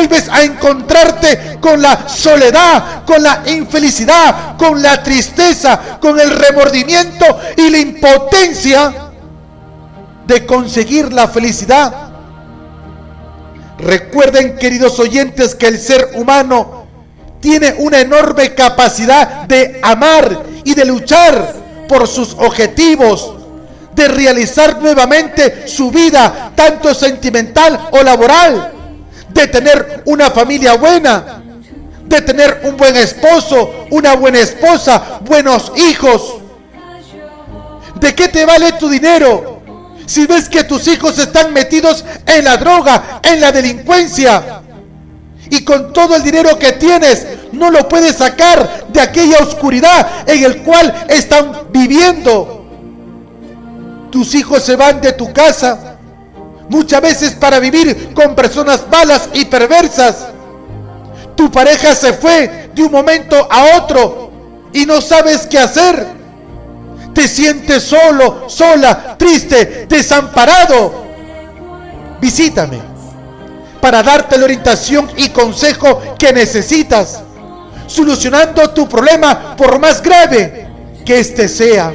vuelves a encontrarte con la soledad, con la infelicidad, con la tristeza, con el remordimiento y la impotencia de conseguir la felicidad. Recuerden, queridos oyentes, que el ser humano tiene una enorme capacidad de amar y de luchar por sus objetivos, de realizar nuevamente su vida, tanto sentimental o laboral, de tener una familia buena, de tener un buen esposo, una buena esposa, buenos hijos. ¿De qué te vale tu dinero si ves que tus hijos están metidos en la droga, en la delincuencia? Y con todo el dinero que tienes, no lo puedes sacar de aquella oscuridad en el cual están viviendo. Tus hijos se van de tu casa, muchas veces para vivir con personas malas y perversas. Tu pareja se fue de un momento a otro y no sabes qué hacer. Te sientes solo, sola, triste, desamparado. Visítame para darte la orientación y consejo que necesitas, solucionando tu problema por más grave que éste sea.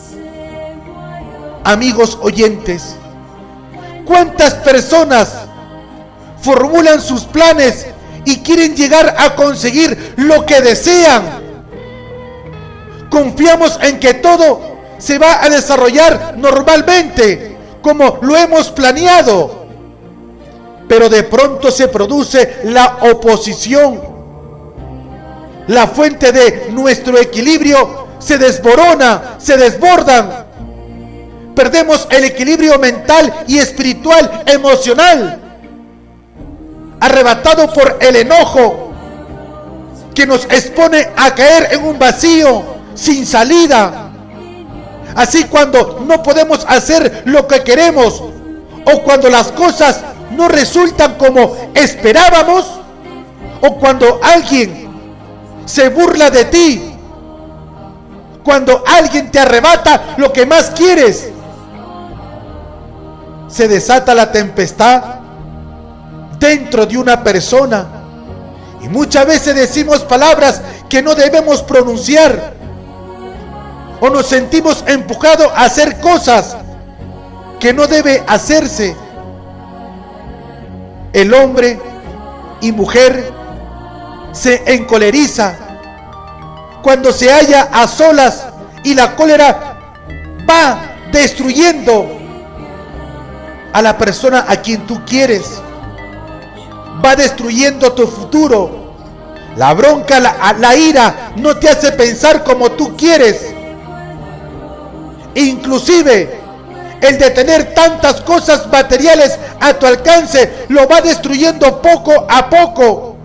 Amigos oyentes, ¿cuántas personas formulan sus planes y quieren llegar a conseguir lo que desean? Confiamos en que todo se va a desarrollar normalmente, como lo hemos planeado, pero de pronto se produce la oposición. La fuente de nuestro equilibrio se desborona, se desbordan. Perdemos el equilibrio mental y espiritual, emocional, arrebatado por el enojo que nos expone a caer en un vacío sin salida. Así, cuando no podemos hacer lo que queremos, o cuando las cosas no resultan como esperábamos, o cuando alguien se burla de ti, cuando alguien te arrebata lo que más quieres, se desata la tempestad dentro de una persona, y muchas veces decimos palabras que no debemos pronunciar, o nos sentimos empujados a hacer cosas que no debe hacerse. El hombre y mujer se encoleriza cuando se halla a solas, y la cólera va destruyendo a la persona a quien tú quieres, va destruyendo tu futuro. La bronca, la ira no te hace pensar como tú quieres. Inclusive el de tener tantas cosas materiales a tu alcance lo va destruyendo poco a poco.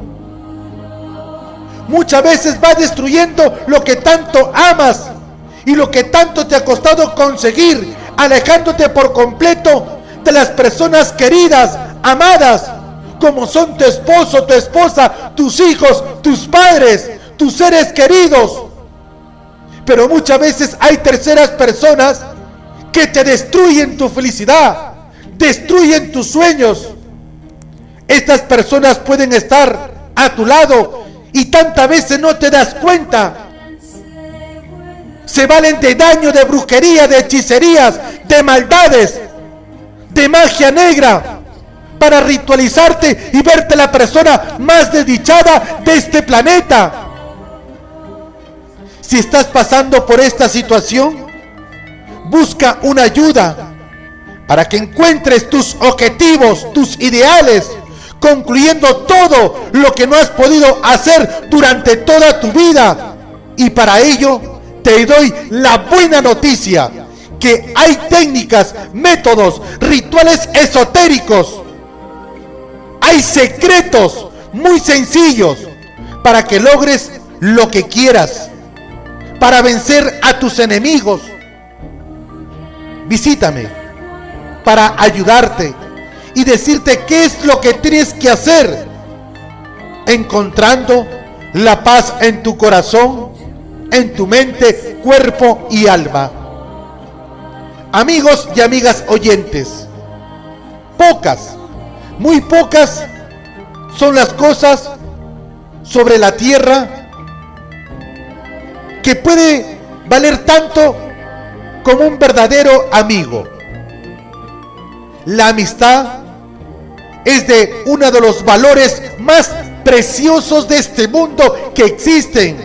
Muchas veces va destruyendo lo que tanto amas y lo que tanto te ha costado conseguir, alejándote por completo de las personas queridas, amadas, como son tu esposo, tu esposa, tus hijos, tus padres, tus seres queridos. Pero muchas veces hay terceras personas que te destruyen tu felicidad, destruyen tus sueños. Estas personas pueden estar a tu lado y tantas veces no te das cuenta. Se valen de daño, de brujería, de hechicerías, de maldades, de magia negra, para ritualizarte y verte la persona más desdichada de este planeta. Si estás pasando por esta situación, busca una ayuda para que encuentres tus objetivos, tus ideales, concluyendo todo lo que no has podido hacer durante toda tu vida. Y para ello te doy la buena noticia, que hay técnicas, métodos, rituales esotéricos, hay secretos muy sencillos para que logres lo que quieras, para vencer a tus enemigos. Visítame para ayudarte y decirte qué es lo que tienes que hacer, encontrando la paz en tu corazón, en tu mente, cuerpo y alma. Amigos y amigas oyentes, muy pocas son las cosas sobre la tierra que puede valer tanto como un verdadero amigo. La amistad es de uno de los valores más preciosos de este mundo que existen.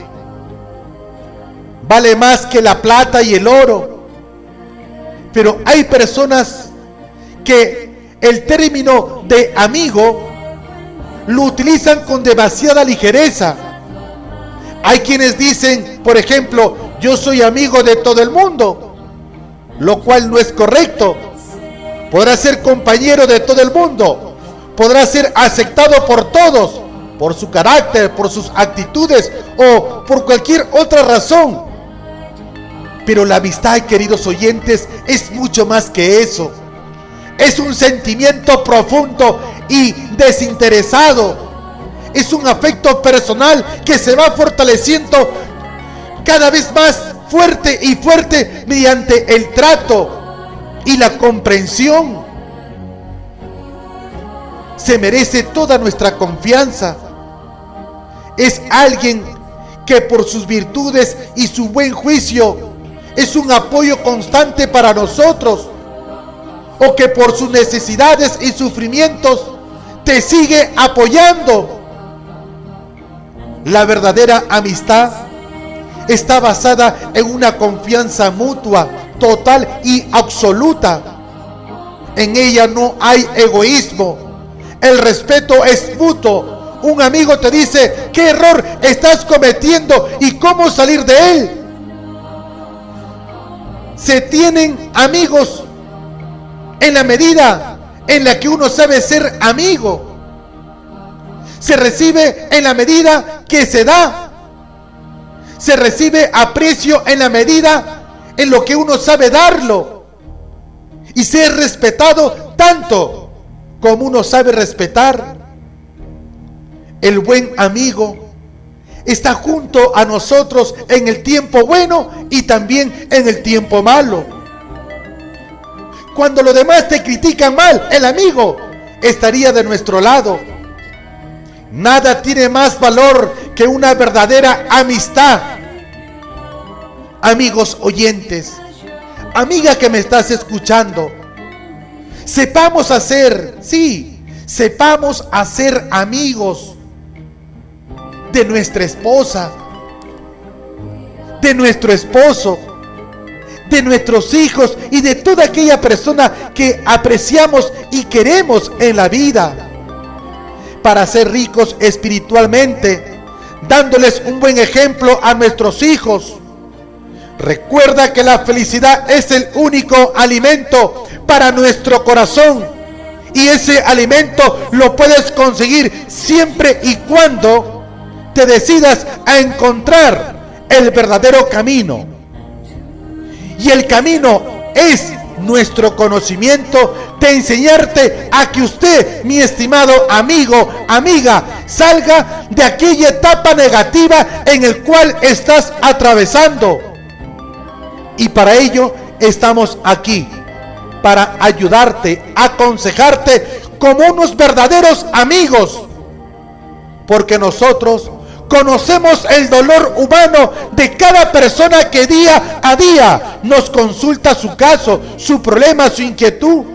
Vale más que la plata y el oro. Pero hay personas que el término de amigo lo utilizan con demasiada ligereza. Hay quienes dicen, por ejemplo, yo soy amigo de todo el mundo, lo cual no es correcto. Podrá ser compañero de todo el mundo, podrá ser aceptado por todos, por su carácter, por sus actitudes o por cualquier otra razón. Pero la amistad, queridos oyentes, es mucho más que eso. Es un sentimiento profundo y desinteresado. Es un afecto personal que se va fortaleciendo cada vez más fuerte y fuerte mediante el trato y la comprensión. Se merece toda nuestra confianza. Es alguien que por sus virtudes y su buen juicio es un apoyo constante para nosotros, o que por sus necesidades y sufrimientos te sigue apoyando. La verdadera amistad está basada en una confianza mutua, total y absoluta. En ella no hay egoísmo. El respeto es mutuo. Un amigo te dice qué error estás cometiendo y cómo salir de él. Se tienen amigos en la medida en la que uno sabe ser amigo. Se recibe en la medida que se da. Se recibe aprecio en la medida en lo que uno sabe darlo. Y ser respetado tanto como uno sabe respetar. El buen amigo está junto a nosotros en el tiempo bueno y también en el tiempo malo. Cuando los demás te critican mal, el amigo estaría de nuestro lado. Nada tiene más valor que una verdadera amistad. Amigos oyentes, amiga que me estás escuchando, sepamos hacer amigos de nuestra esposa, de nuestro esposo, de nuestros hijos y de toda aquella persona que apreciamos y queremos en la vida, para ser ricos espiritualmente, dándoles un buen ejemplo a nuestros hijos. Recuerda que la felicidad es el único alimento para nuestro corazón, y ese alimento lo puedes conseguir siempre y cuando te decidas a encontrar el verdadero camino. Y el camino es nuestro conocimiento, de enseñarte a que usted, mi estimado amigo, amiga, salga de aquella etapa negativa en el cual estás atravesando. Y para ello estamos aquí, para ayudarte, aconsejarte como unos verdaderos amigos, porque nosotros conocemos el dolor humano de cada persona que día a día nos consulta su caso, su problema, su inquietud.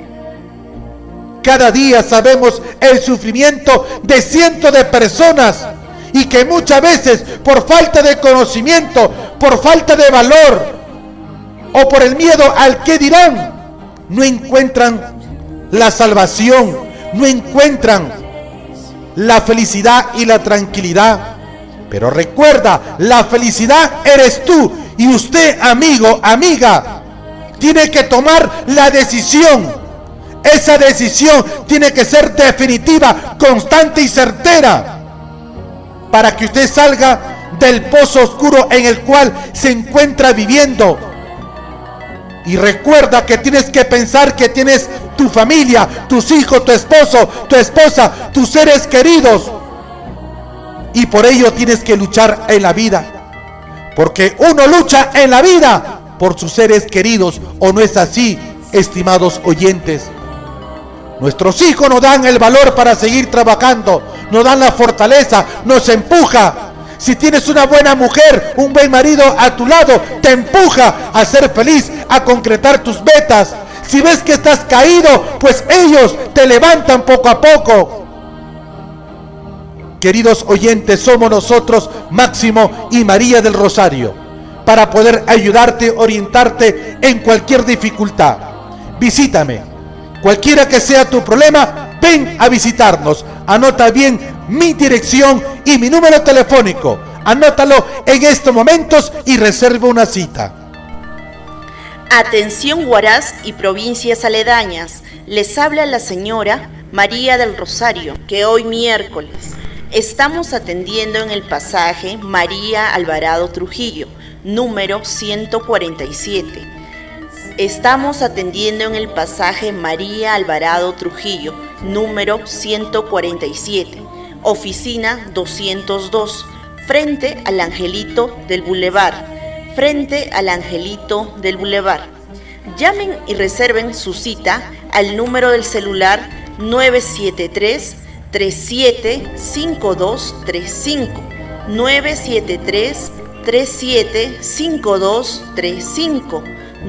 Cada día sabemos el sufrimiento de cientos de personas, y que muchas veces por falta de conocimiento, por falta de valor o por el miedo al que dirán, no encuentran la salvación, no encuentran la felicidad y la tranquilidad. Pero recuerda, la felicidad eres tú, y usted, amigo, amiga, tiene que tomar la decisión. Esa decisión tiene que ser definitiva, constante y certera, para que usted salga del pozo oscuro en el cual se encuentra viviendo. Y recuerda que tienes que pensar que tienes tu familia, tus hijos, tu esposo, tu esposa, tus seres queridos. Y por ello tienes que luchar en la vida. Porque uno lucha en la vida por sus seres queridos, ¿o no es así, estimados oyentes? Nuestros hijos nos dan el valor para seguir trabajando, nos dan la fortaleza, nos empuja. Si tienes una buena mujer, un buen marido a tu lado, te empuja a ser feliz, a concretar tus metas. Si ves que estás caído, pues ellos te levantan poco a poco. Queridos oyentes, somos nosotros, Máximo y María del Rosario, para poder ayudarte, orientarte en cualquier dificultad. Visítame. Cualquiera que sea tu problema, ven a visitarnos. Anota bien mi dirección y mi número telefónico. Anótalo en estos momentos y reserva una cita. Atención Huaraz y provincias aledañas. Les habla la señora María del Rosario, que hoy miércoles estamos atendiendo en el pasaje María Alvarado Trujillo, número 147. Estamos atendiendo en el pasaje María Alvarado Trujillo, número 147, oficina 202, frente al Angelito del Boulevard, Llamen y reserven su cita al número del celular 973-375235, 973-375235,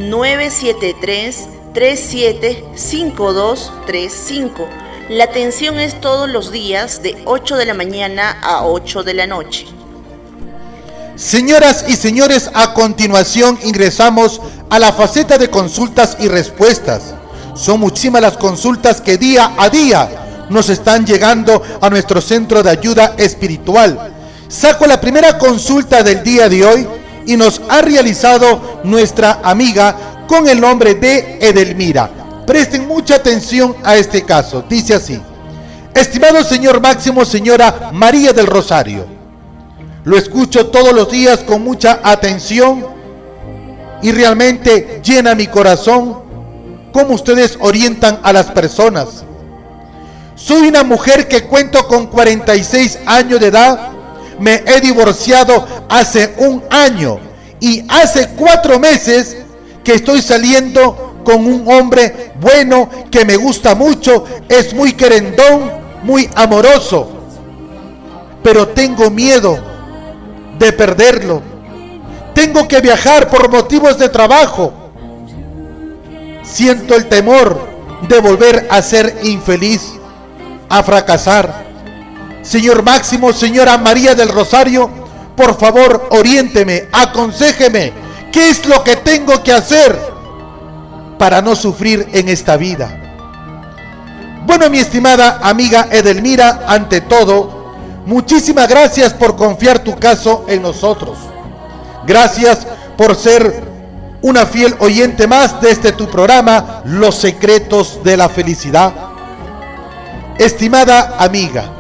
973-375235. La atención es todos los días de 8 de la mañana a 8 de la noche. Señoras y señores, a continuación ingresamos a la faceta de consultas y respuestas. Son muchísimas las consultas que día a día nos están llegando a nuestro centro de ayuda espiritual. Saco la primera consulta del día de hoy y nos ha realizado nuestra amiga con el nombre de Edelmira. Presten mucha atención a este caso. Dice así: estimado señor Máximo, señora María del Rosario, lo escucho todos los días con mucha atención y realmente llena mi corazón cómo ustedes orientan a las personas. Soy una mujer que cuento con 46 años de edad. Me he divorciado hace 1 año y hace 4 meses que estoy saliendo con un hombre bueno que me gusta mucho, es muy querendón, muy amoroso, pero tengo miedo de perderlo. Tengo que viajar por motivos de trabajo. Siento el temor de volver a ser infeliz, a fracasar. Señor Máximo, señora María del Rosario, por favor, oriénteme, aconséjeme, ¿qué es lo que tengo que hacer para no sufrir en esta vida? Bueno, mi estimada amiga Edelmira, ante todo, muchísimas gracias por confiar tu caso en nosotros. Gracias por ser una fiel oyente más de este tu programa, Los Secretos de la Felicidad. Estimada amiga,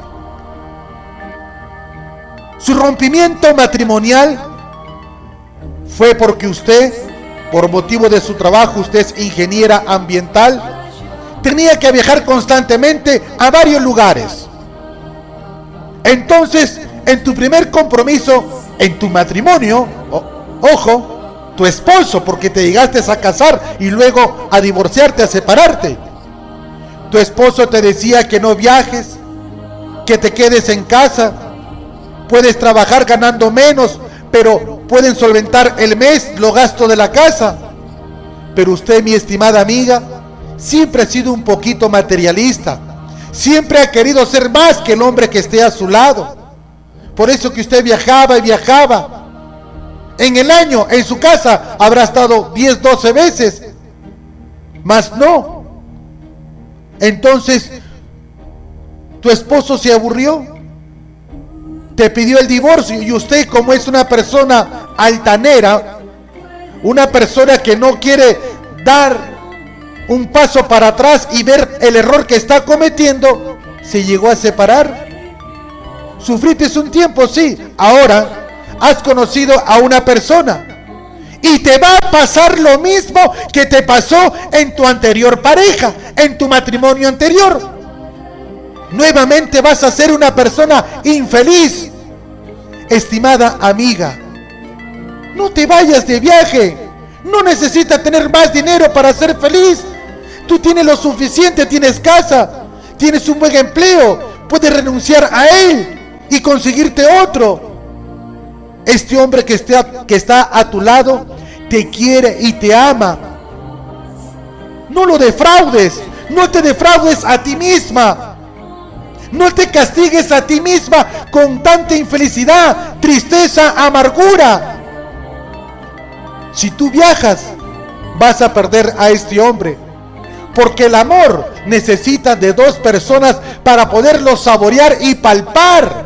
su rompimiento matrimonial fue porque usted, por motivo de su trabajo, usted es ingeniera ambiental, tenía que viajar constantemente a varios lugares. Entonces, en tu primer compromiso, en tu matrimonio, ojo, tu esposo, porque te llegaste a casar y luego a divorciarte, a separarte, tu esposo te decía que no viajes, que te quedes en casa. Puedes trabajar ganando menos, pero pueden solventar el mes los gastos de la casa. Pero usted, mi estimada amiga, siempre ha sido un poquito materialista. Siempre ha querido ser más que el hombre que esté a su lado. Por eso que usted viajaba y viajaba. En el año, en su casa, habrá estado 10, 12 veces. Mas no. Entonces, tu esposo se aburrió. Te pidió el divorcio y usted, como es una persona altanera, una persona que no quiere dar un paso para atrás y ver el error que está cometiendo, se llegó a separar. Sufriste un tiempo, sí. Ahora has conocido a una persona y te va a pasar lo mismo que te pasó en tu anterior pareja, en tu matrimonio anterior. Nuevamente vas a ser una persona infeliz. Estimada amiga, no te vayas de viaje. No necesitas tener más dinero para ser feliz. Tú tienes lo suficiente, tienes casa, tienes un buen empleo, puedes renunciar a él y conseguirte otro. Este hombre que está a tu lado te quiere y te ama. No lo defraudes, no te defraudes a ti misma. No te castigues a ti misma con tanta infelicidad, tristeza, amargura. Si tú viajas, vas a perder a este hombre, porque el amor necesita de dos personas para poderlo saborear y palpar,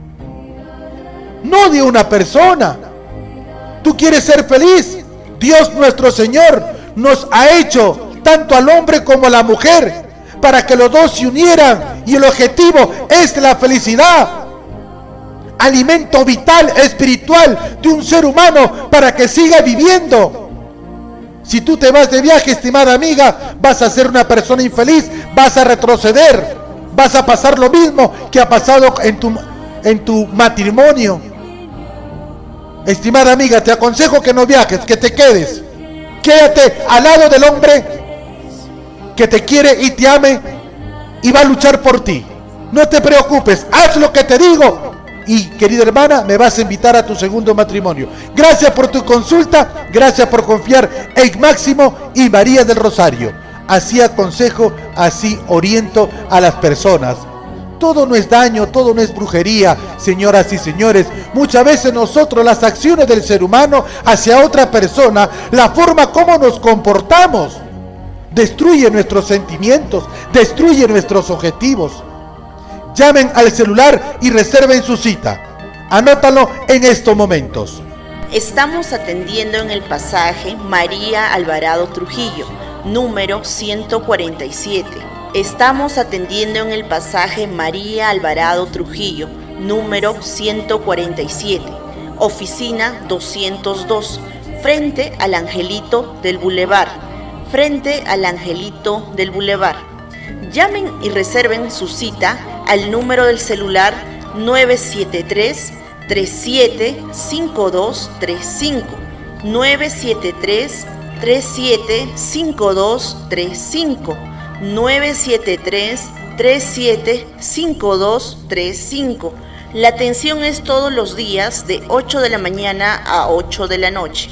no de una persona. Tú quieres ser feliz. Dios nuestro Señor nos ha hecho tanto al hombre como a la mujer para que los dos se unieran, y el objetivo es la felicidad, alimento vital, espiritual de un ser humano para que siga viviendo. Si tú te vas de viaje, estimada amiga, vas a ser una persona infeliz, vas a retroceder, vas a pasar lo mismo que ha pasado en tu matrimonio. Estimada amiga, te aconsejo que no viajes, que te quedes. Quédate al lado del hombre que te quiere y te ame y va a luchar por ti. No te preocupes, haz lo que te digo. Y, querida hermana, me vas a invitar a tu segundo matrimonio. Gracias por tu consulta, gracias por confiar en Máximo y María del Rosario. Así aconsejo, así oriento a las personas. Todo no es daño, todo no es brujería, señoras y señores. Muchas veces nosotros, las acciones del ser humano hacia otra persona, la forma como nos comportamos, destruye nuestros sentimientos, destruye nuestros objetivos. Llamen al celular y reserven su cita. Anótalo en estos momentos. Estamos atendiendo en el pasaje María Alvarado Trujillo, número 147. Estamos atendiendo en el pasaje María Alvarado Trujillo, número 147, oficina 202, frente al Angelito del Boulevard. Frente al Angelito del Boulevard. Llamen y reserven su cita al número del celular 973-375235. 973-375235. 973-375235. La atención es todos los días de 8 de la mañana a 8 de la noche.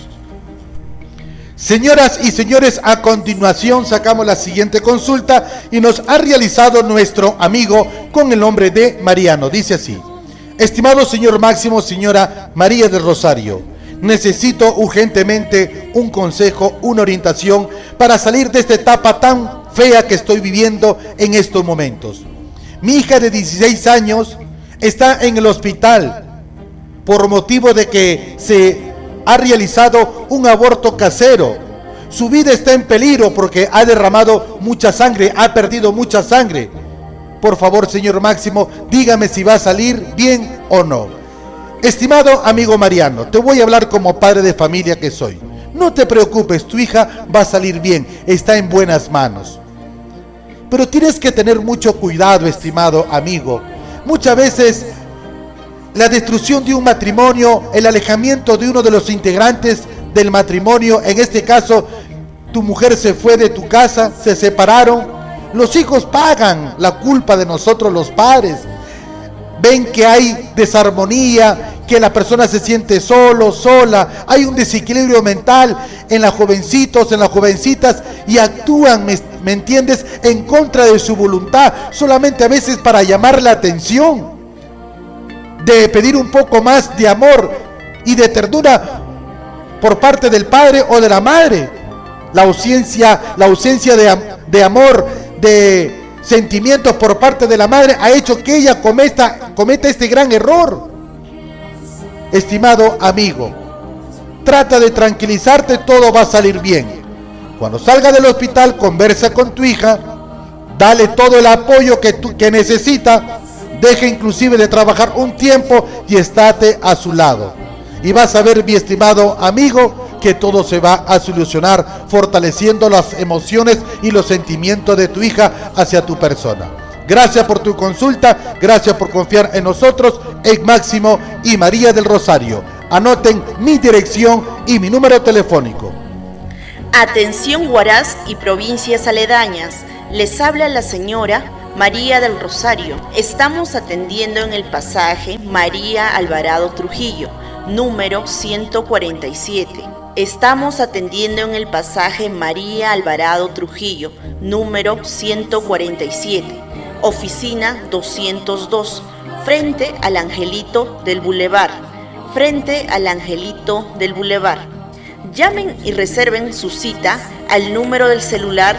Señoras y señores, a continuación sacamos la siguiente consulta y nos ha realizado nuestro amigo con el nombre de Mariano. Dice así: estimado señor Máximo, señora María del Rosario, necesito urgentemente un consejo, una orientación para salir de esta etapa tan fea que estoy viviendo en estos momentos. Mi hija de 16 años está en el hospital por motivo de que se ha realizado un aborto casero. Su vida está en peligro porque ha derramado mucha sangre, ha perdido mucha sangre. Por favor, señor Máximo, dígame si va a salir bien o no. Estimado amigo Mariano, te voy a hablar como padre de familia que soy. No te preocupes, tu hija va a salir bien, está en buenas manos. Pero tienes que tener mucho cuidado, estimado amigo. Muchas veces la destrucción de un matrimonio, el alejamiento de uno de los integrantes del matrimonio, en este caso, tu mujer se fue de tu casa, se separaron, los hijos pagan la culpa de nosotros los padres. Ven que hay desarmonía, que la persona se siente solo, sola, hay un desequilibrio mental en los jovencitos, en las jovencitas, y actúan, ¿me entiendes?, en contra de su voluntad, solamente a veces para llamar la atención, de pedir un poco más de amor y de ternura por parte del padre o de la madre. La ausencia de amor, de sentimientos por parte de la madre ha hecho que ella cometa este gran error. Estimado amigo, trata de tranquilizarte, todo va a salir bien. Cuando salga del hospital, conversa con tu hija, dale todo el apoyo que necesita. Deja inclusive de trabajar un tiempo y estate a su lado. Y vas a ver, mi estimado amigo, que todo se va a solucionar, fortaleciendo las emociones y los sentimientos de tu hija hacia tu persona. Gracias por tu consulta, gracias por confiar en nosotros, en Máximo y María del Rosario. Anoten mi dirección y mi número telefónico. Atención Huaraz y provincias aledañas, les habla la señora María del Rosario. Estamos atendiendo en el pasaje María Alvarado Trujillo, número 147. Estamos atendiendo en el pasaje María Alvarado Trujillo, número 147, oficina 202, frente al Angelito del Boulevard, frente al Angelito del Boulevard. Llamen y reserven su cita al número del celular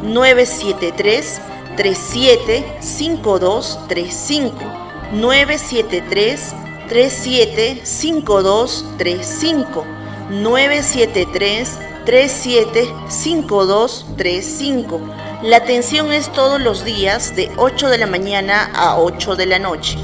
973-375235, 973-375235, 973-375235. La atención es todos los días de 8 de la mañana a 8 de la noche.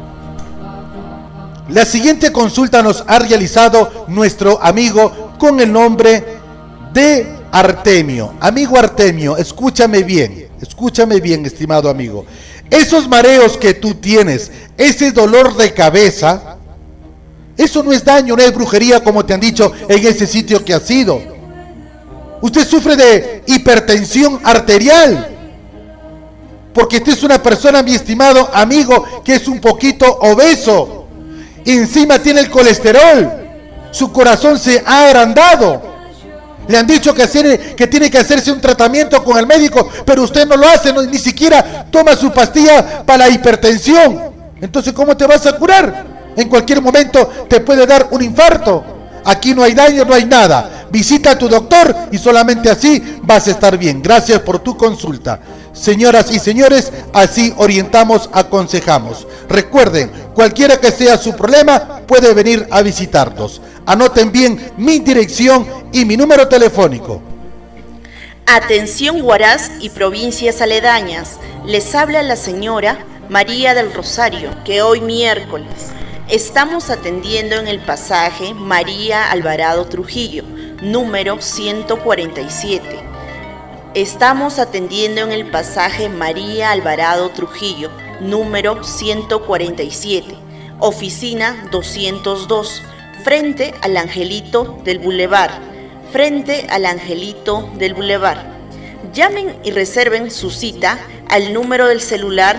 La siguiente consulta nos ha realizado nuestro amigo con el nombre de Artemio. Amigo Artemio, escúchame bien, estimado amigo. Esos mareos que tú tienes, ese dolor de cabeza, eso no es daño, no es brujería como te han dicho en ese sitio que has ido. Usted sufre de hipertensión arterial, porque usted es una persona, mi estimado amigo, que es un poquito obeso. Encima tiene el colesterol, su corazón se ha agrandado. Le han dicho que tiene que hacerse un tratamiento con el médico, pero usted no lo hace, ni siquiera toma su pastilla para la hipertensión. Entonces, ¿cómo te vas a curar? En cualquier momento te puede dar un infarto. Aquí no hay daño, no hay nada. Visita a tu doctor y solamente así vas a estar bien. Gracias por tu consulta. Señoras y señores, así orientamos, aconsejamos. Recuerden, cualquiera que sea su problema, puede venir a visitarnos. Anoten bien mi dirección y mi número telefónico. Atención Huaraz y provincias aledañas, les habla la señora María del Rosario, que hoy miércoles estamos atendiendo en el pasaje María Alvarado Trujillo, número 147. Estamos atendiendo en el pasaje María Alvarado Trujillo, número 147, oficina 202, frente al Angelito del Boulevard, frente al Angelito del Boulevard. Llamen y reserven su cita al número del celular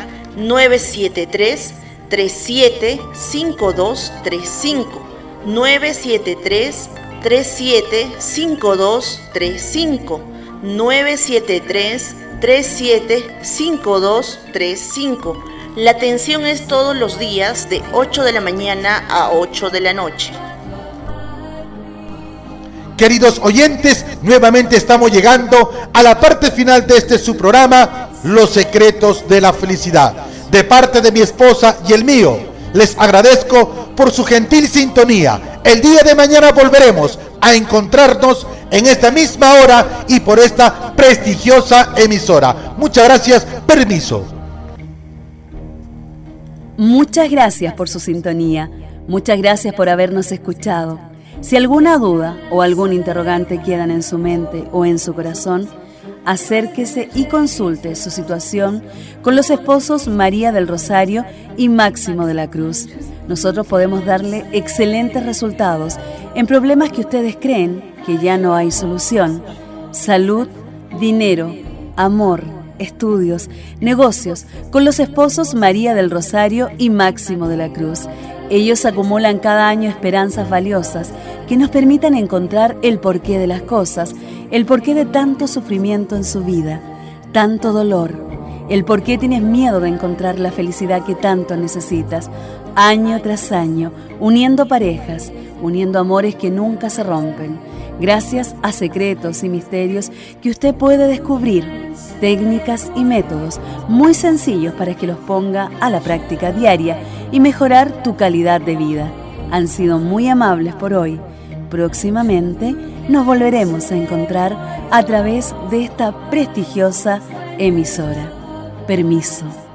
973-375235, 973-375235, 973-375235. La atención es todos los días de 8 de la mañana a 8 de la noche. Queridos oyentes, nuevamente estamos llegando a la parte final de este su programa, Los Secretos de la Felicidad. De parte de mi esposa y el mío, les agradezco por su gentil sintonía. El día de mañana volveremos a encontrarnos en esta misma hora y por esta prestigiosa emisora. Muchas gracias, permiso. Muchas gracias por su sintonía. Muchas gracias por habernos escuchado. Si alguna duda o algún interrogante quedan en su mente o en su corazón, acérquese y consulte su situación con los esposos María del Rosario y Máximo de la Cruz. Nosotros podemos darle excelentes resultados en problemas que ustedes creen que ya no hay solución. Salud, dinero, amor, estudios, negocios, con los esposos María del Rosario y Máximo de la Cruz. Ellos acumulan cada año esperanzas valiosas que nos permitan encontrar el porqué de las cosas, el porqué de tanto sufrimiento en su vida, tanto dolor, el porqué tienes miedo de encontrar la felicidad que tanto necesitas, año tras año, uniendo parejas, uniendo amores que nunca se rompen, gracias a secretos y misterios que usted puede descubrir, técnicas y métodos muy sencillos para que los ponga a la práctica diaria y mejorar tu calidad de vida. Han sido muy amables por hoy. Próximamente nos volveremos a encontrar a través de esta prestigiosa emisora. Permiso.